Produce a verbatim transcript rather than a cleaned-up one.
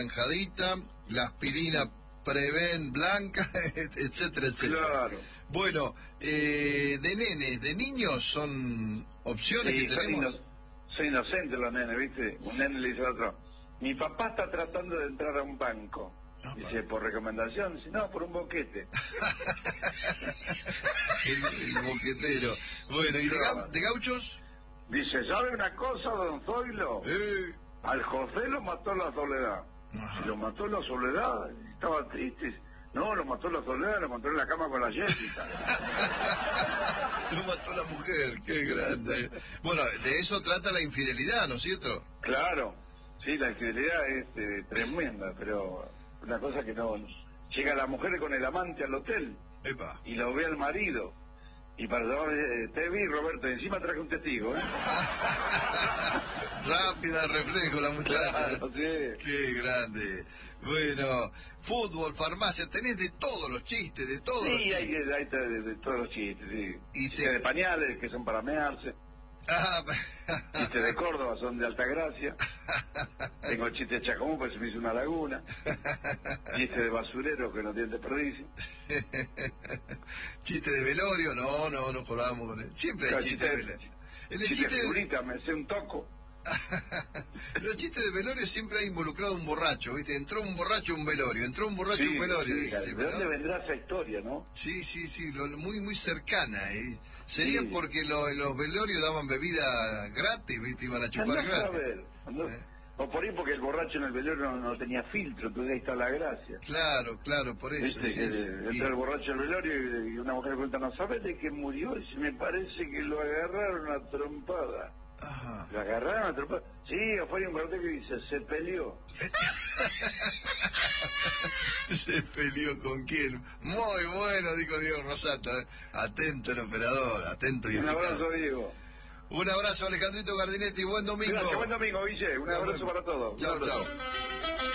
naranjadita, la aspirina Preven blanca, etcétera, etcétera. Claro. Bueno, eh, de nenes, de niños, son opciones Sí, que son, tenemos. ino- son inocentes los nenes, ¿viste? Un nene le dice al otro, mi papá está tratando de entrar a un banco. Ah, Dice, ¿por recomendación? Dice, no, por un boquete. el, el boquetero. Bueno, ¿y de, Claro. gau- de gauchos? Dice, ¿sabe una cosa, don Zoilo? Eh, Al José lo mató la soledad. Ajá. Si lo mató la soledad, estaba triste. No, lo mató la soledad, lo mató en la cama con la Jessica. Lo mató la mujer, qué grande. Bueno, de eso trata la infidelidad, ¿no es cierto? Claro, sí, la infidelidad es eh, tremenda, pero una cosa que no... Llega la mujer con el amante al hotel Epa. y lo ve al marido. Y para llevar, eh, te vi, Roberto, y encima traje un testigo, ¿eh? Rápida, reflejo la muchacha. Claro, sí. Qué grande. Bueno, fútbol, farmacia, tenés de todos los chistes, de todos los Sí, hay, chistes. hay de, de- de todos los chistes, sí. Y Chistes te- de pañales, que son para mearse. Ah, Chistes de Córdoba, son de Altagracia. Tengo el chiste de Chacomú, pues se me hizo una laguna. Chiste de basurero, que no tiene desperdicio. chiste de velorio, no, no, no jodábamos con él. Siempre hay Claro, chiste de chiste de- velorio. En el Chiste de chiste de, figurita, me sé un toco. los chistes de velorio siempre hay involucrado un borracho, ¿viste? Entró un borracho a un velorio, entró un borracho a Sí, un velorio. sí, dice ¿de siempre, dónde ¿no? vendrá esa historia, no? Sí, sí, sí, lo- muy muy cercana. ¿eh? Sería Sí. porque lo- los velorios daban bebida gratis, ¿viste? Iban a chupar Andá a gratis. saber, andá- Eh. O por ahí porque el borracho en el velorio no, no tenía filtro, entonces ahí está la gracia. Claro, claro, por eso. Viste sí, que sí. entra Y- el borracho al velorio y, y una mujer le pregunta, ¿no sabes de qué murió? Y dice, me parece que lo agarraron a trompada. Ajá. ¿Lo agarraron a trompada? Sí, afuera hay un cartel que dice, se peleó. Se peleó con quién. Muy bueno, dijo Diego Rosato. ¿eh? Atento el operador, atento y Un eficaz. abrazo, Diego. Un abrazo, Alejandrito Gardinetti. Buen domingo. Gracias, buen domingo, Guille. Un Nos abrazo vemos. para todos. Un Chao, abrazo. chao.